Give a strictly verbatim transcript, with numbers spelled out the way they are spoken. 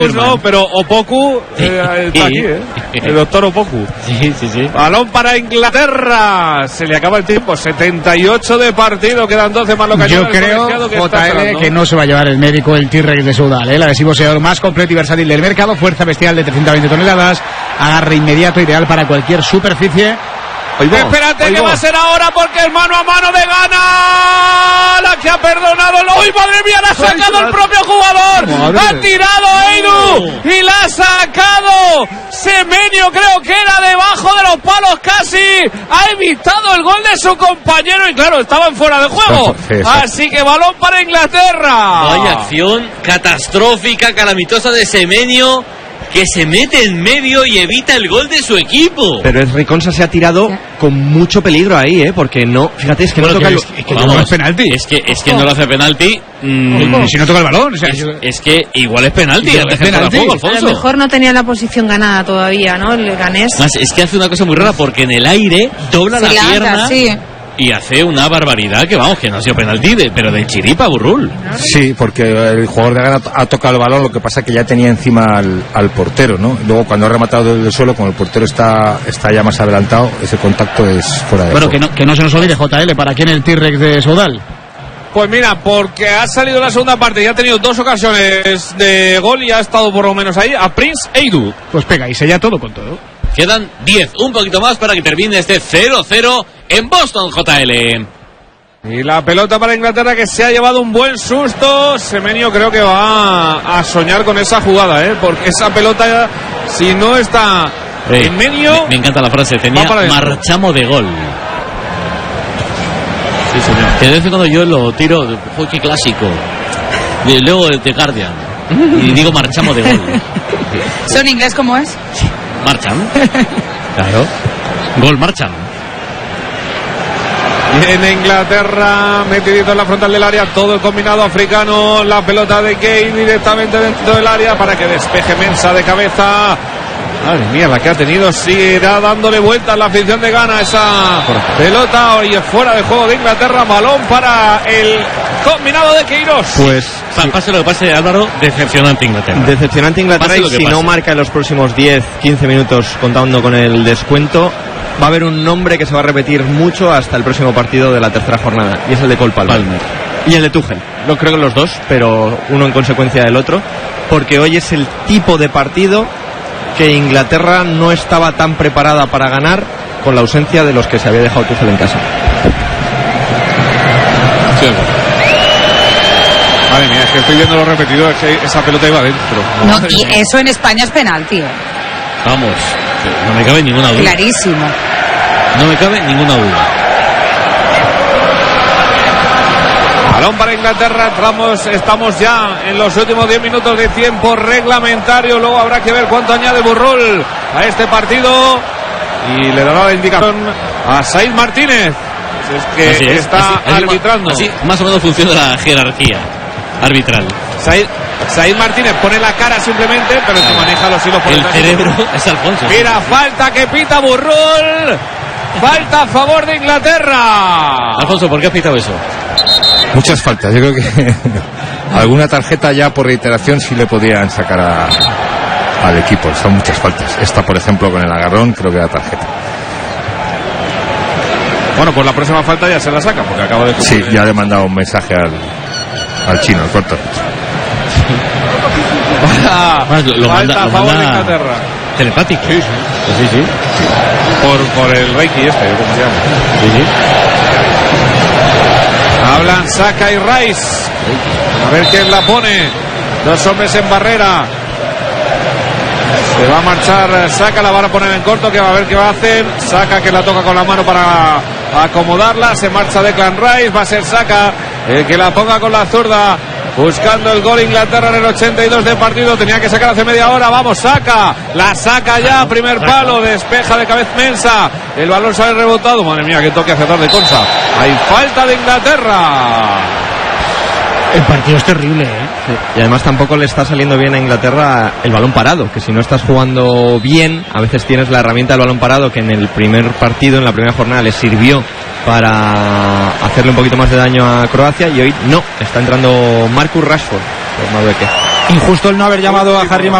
No, pero Opoku eh, está aquí, ¿eh? El doctor Opoku. Sí, sí, sí. Balón para Inglaterra. Se le acaba el tiempo. setenta y ocho de partido. Quedan doce más lo que Yo creo, que J L, que no se va a llevar el médico el T-Rex de Soudal, ¿eh? El adhesivo sellador más completo y versátil del mercado. Fuerza bestial de trescientas veinte toneladas. Agarre inmediato, ideal para cualquier superficie. Oigo, Espérate oigo. que va a ser ahora porque es mano a mano de Gana. La que ha perdonado. ¡Uy, madre mía! La ha sacado el propio jugador. Madre. Ha tirado Eidu y la ha sacado Semenyo. Creo que era debajo de los palos casi. Ha evitado el gol de su compañero y claro, estaban fuera de juego. Así que balón para Inglaterra. Vaya acción catastrófica, calamitosa de Semenyo, que se mete en medio y evita el gol de su equipo. Pero es Riconsa se ha tirado con mucho peligro ahí, ¿eh? Porque no, fíjate, es que bueno, no toca que el... es, es que Vamos, no es penalti. Es que, es que no lo hace penalti. Mm, si no toca el balón. O sea, es, es que igual es penalti. Es penalti. Poco, Alfonso. A lo mejor no tenía la posición ganada todavía, ¿no? El ganés. Más, es que hace una cosa muy rara porque en el aire dobla se la pierna. Anda, sí. Y hace una barbaridad que vamos, que no ha sido penalti, de, pero de chiripa, Burrul. Sí, porque el jugador de Ghana ha tocado el balón, lo que pasa es que ya tenía encima al, al portero, ¿no? Luego cuando ha rematado desde el suelo, como el portero está, está ya más adelantado, ese contacto es fuera de bueno, juego. Que no, que no se nos olvide, J L, ¿para quién el T-Rex de Soudal? Pues mira, porque ha salido la segunda parte y ha tenido dos ocasiones de gol y ha estado por lo menos ahí a Prince Eidu. Pues pega y sella todo con todo. Quedan diez, un poquito más para que termine este cero cero en Boston, J L. Y la pelota para Inglaterra que se ha llevado un buen susto. Semenyo creo que va a soñar con esa jugada, ¿eh? Porque esa pelota, si no está eh, en medio... Me, me encanta la frase, tenía marchamo de gol. Sí, señor. Que de vez en cuando yo lo tiro, ¡oh, qué clásico! Y luego el The Guardian. Y digo marchamo de gol. ¿Son inglés cómo es? Sí. Marcham. Claro. Gol Marcham. Viene Inglaterra, metidito en la frontal del área, todo el combinado africano, la pelota de Kane directamente dentro del área para que despeje Mensah de cabeza. Madre mía, la que ha tenido, seguirá dándole vueltas la afición de Ghana esa pelota. Hoy fuera de juego de Inglaterra, balón para el combinado de Queiroz. Pues pa, pase lo que pase, Álvaro, decepcionante Inglaterra. Decepcionante Inglaterra y si pase. No marca en los próximos diez, quince minutos contando con el descuento, va a haber un nombre que se va a repetir mucho hasta el próximo partido de la tercera jornada y es el de Cole Palmer. Palmer. Y el de Tuchel. No creo que los dos, pero uno en consecuencia del otro, porque hoy es el tipo de partido que Inglaterra no estaba tan preparada para ganar con la ausencia de los que se había dejado Tuchel en casa. Sí. Madre mía, es que estoy viendo lo repetido, es que esa pelota iba adentro. No, y eso en España es penalti, ¿eh? Vamos, no me cabe ninguna duda. Clarísimo. No me cabe ninguna duda. Balón para Inglaterra, entramos, estamos ya en los últimos diez minutos de tiempo reglamentario, luego habrá que ver cuánto añade Burrul a este partido y le dará la indicación a Said Martínez, es que así es, está así, así, arbitrando. Así más o menos funciona la jerarquía arbitral. Said, Said Martínez pone la cara simplemente, pero el que maneja los hilos por el cerebro es Alfonso. Mira, falta que pita Burrul, falta a favor de Inglaterra. Alfonso, ¿por qué has pitado eso? Muchas faltas, yo creo que alguna tarjeta ya por reiteración sí le podían sacar a, al equipo, son muchas faltas. Esta, por ejemplo, con el agarrón, creo que era tarjeta. Bueno, pues la próxima falta ya se la saca, porque acaba de... Sí, ya le he mandado un mensaje al, al chino, el corto. Más, lo, lo falta manda, a lo favor manda de Inglaterra. Telepático. Sí, sí. Sí, sí. Por, por el Reiki este, ¿cómo se llama? Sí, sí. Hablan Saka y Rice. A ver quién la pone. Dos hombres en barrera. Se va a marchar Saka, la van a poner en corto, que va a ver qué va a hacer. Saka que la toca con la mano para acomodarla. Se marcha Declan Rice. Va a ser Saka el que la ponga con la zurda. Buscando el gol Inglaterra en el ochenta y dos de partido. Tenía que sacar hace media hora. Vamos, saca. La saca ya. Primer palo. Despeja de cabeza Mensah. El balón sale rebotado. Madre mía, qué toque hace de Consa. Hay falta de Inglaterra. El partido es terrible, ¿eh? Sí. Y además tampoco le está saliendo bien a Inglaterra el balón parado, que si no estás jugando bien, a veces tienes la herramienta del balón parado, que en el primer partido, en la primera jornada, les sirvió para hacerle un poquito más de daño a Croacia, y hoy no, está entrando Marcus Rashford por Madueke. Injusto el no haber llamado a Harry